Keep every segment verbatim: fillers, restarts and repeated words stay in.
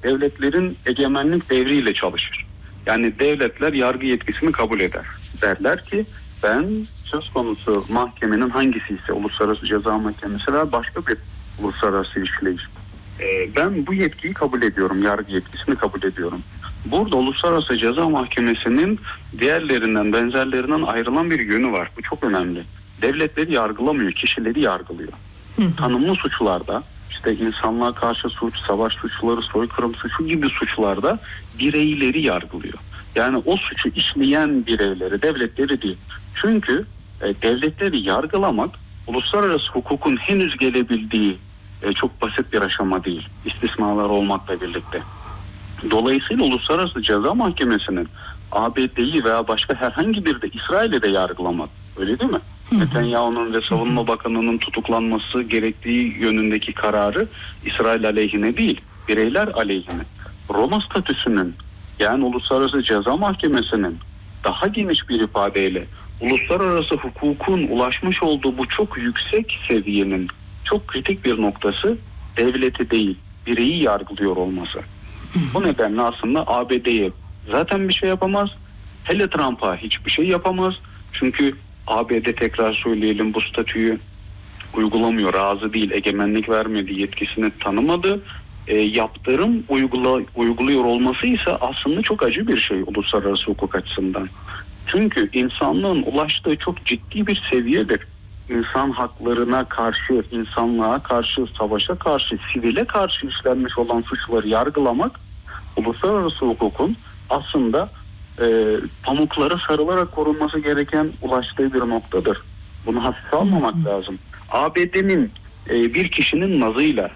devletlerin egemenlik devriyle çalışır. Yani devletler yargı yetkisini kabul eder. Derler ki ben söz konusu mahkemenin hangisi ise Uluslararası Ceza Mahkemesi veya başka bir uluslararası işleyiş. Ee, ben bu yetkiyi kabul ediyorum, yargı yetkisini kabul ediyorum. Burada Uluslararası Ceza Mahkemesi'nin diğerlerinden, benzerlerinden ayrılan bir yönü var. Bu çok önemli. Devletleri yargılamıyor, kişileri yargılıyor. Hı hı. Tanımlı suçlarda, işte insanlığa karşı suç, savaş suçları, soykırım suçu gibi suçlarda bireyleri yargılıyor. Yani o suçu işleyen bireyleri, devletleri değil. Çünkü e, devletleri yargılamak uluslararası hukukun henüz gelebildiği e, çok basit bir aşama değil. İstisnalar olmakla birlikte. Dolayısıyla Uluslararası Ceza Mahkemesi'nin A B D'yi veya başka herhangi bir de İsrail'i de yargılamak, öyle değil mi? Netanyahu'nun ve Savunma Bakanı'nın tutuklanması gerektiği yönündeki kararı İsrail aleyhine değil, bireyler aleyhine. Roma statüsünün, yani Uluslararası Ceza Mahkemesi'nin daha geniş bir ifadeyle uluslararası hukukun ulaşmış olduğu bu çok yüksek seviyenin çok kritik bir noktası devleti değil, bireyi yargılıyor olması. Bu nedenle aslında A B D'ye zaten bir şey yapamaz. Hele Trump'a hiçbir şey yapamaz. Çünkü A B D, tekrar söyleyelim, bu statüyü uygulamıyor, razı değil, egemenlik vermedi, yetkisini tanımadı. E, yaptırım uygula, uyguluyor olması ise aslında çok acı bir şey uluslararası hukuk açısından. Çünkü insanlığın ulaştığı çok ciddi bir seviyedir. İnsan haklarına karşı, insanlığa karşı, savaşa karşı, sivile karşı işlenmiş olan suçları yargılamak uluslararası hukukun aslında e, pamuklara sarılarak korunması gereken ulaştığı bir noktadır. Bunu hafife almamak lazım. A B D'nin e, bir kişinin nazıyla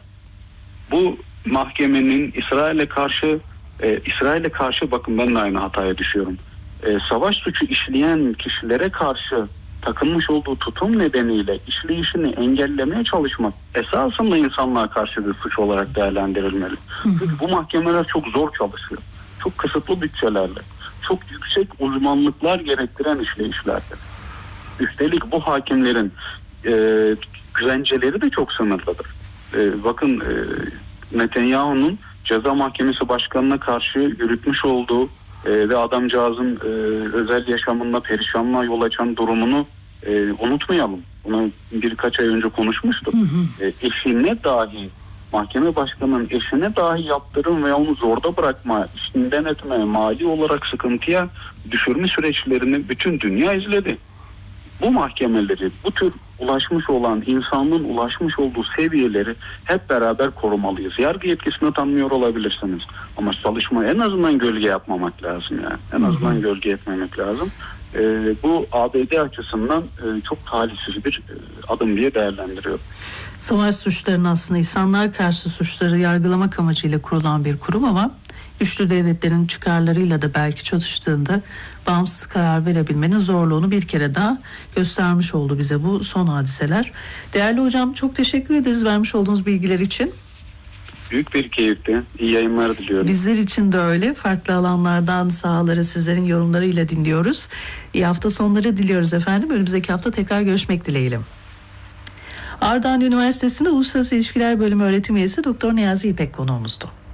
bu mahkemenin İsrail'e karşı e, İsrail'e karşı, bakın ben de aynı hataya düşüyorum. E, savaş suçu işleyen kişilere karşı takılmış olduğu tutum nedeniyle işleyişini engellemeye çalışmak esasında insanlığa karşı bir suç olarak değerlendirilmeli. Çünkü bu mahkemeler çok zor çalışıyor. Çok kısıtlı bütçelerle, çok yüksek uzmanlıklar gerektiren işleyişlerdir. Üstelik bu hakimlerin e, güvenceleri de çok sınırlıdır. E, bakın e, Netanyahu'nun Ceza Mahkemesi Başkanı'na karşı yürütmüş olduğu e, ve adamcağızın e, özel yaşamında perişanlığa yol açan durumunu e, unutmayalım. Bunu birkaç ay önce konuşmuştuk. Hı hı. E, eşine dahi, mahkeme başkanının eşine dahi yaptırım ve onu zorda bırakma, işinden etme, mali olarak sıkıntıya düşürme süreçlerini bütün dünya izledi. Bu mahkemeleri, bu tür ulaşmış olan, insanlığın ulaşmış olduğu seviyeleri hep beraber korumalıyız. Yargı yetkisini tanımıyor olabilirsiniz. Ama çalışma en azından gölge yapmamak lazım yani. En azından hı hı. gölge etmemek lazım. Ee, bu A B D açısından e, çok talihsiz bir e, adım diye değerlendiriyor. Savaş suçlarının aslında insanlar karşı suçları yargılamak amacıyla kurulan bir kurum ama güçlü devletlerin çıkarlarıyla da belki çalıştığında bağımsız karar verebilmenin zorluğunu bir kere daha göstermiş oldu bize bu son hadiseler. Değerli hocam, çok teşekkür ederiz vermiş olduğunuz bilgiler için. Büyük bir keyifti. İyi yayınlar diliyorum. Bizler için de öyle. Farklı alanlardan sahaları sizlerin yorumlarıyla dinliyoruz. İyi hafta sonları diliyoruz efendim. Önümüzdeki hafta tekrar görüşmek dileğiyle. Ardahan Üniversitesi'nde Uluslararası İlişkiler Bölümü öğretim üyesi Doktor Niyazi İpek konuğumuzdu.